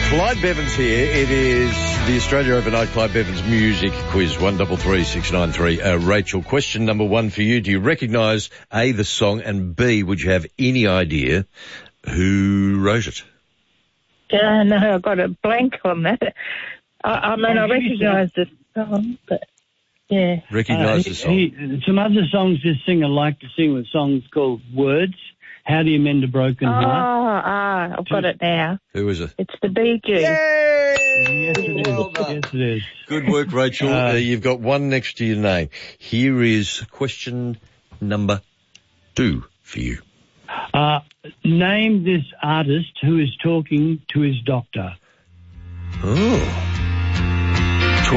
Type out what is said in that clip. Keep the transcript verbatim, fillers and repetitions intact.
Clyde Bevins here. It is the Australia Overnight Clyde Bevins Music Quiz, one double three six nine three. Uh, Rachel, question number one for you. Do you recognise, A, the song, and B, would you have any idea who wrote it? Uh, no, I've got a blank on that. I, I mean, I recognise the song, but, yeah. Recognise Uh, the song. he, some other songs this singer liked to sing were songs called Words. How do you mend a broken Oh, heart? ah, I've got it now. Who was it? It's the Bee Gees. Yes, it is. Well done. Yes, it is. Good work, Rachel. Uh, uh, you've got one next to your name. Here is question number two for you. Uh, name this artist who is talking to his doctor. Oh.